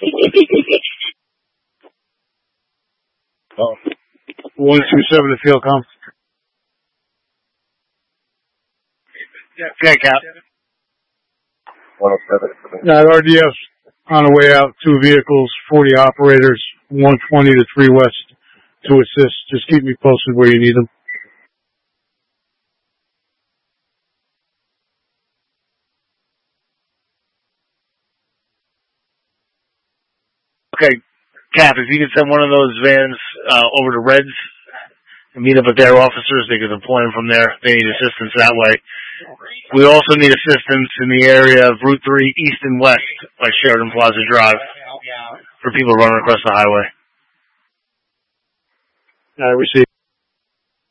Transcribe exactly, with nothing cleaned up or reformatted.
Oh. one two seven to field com. Okay, Cap. one oh seven. Yeah, R D S on the way out, two vehicles, forty operators, one twenty to three west to assist. Just keep me posted where you need them. Okay, Cap, if you could send one of those vans uh, over to Reds and meet up with their officers, they could deploy them from there. They need assistance that way. We also need assistance in the area of Route three East and West by Sheridan Plaza Drive for people running across the highway. I received.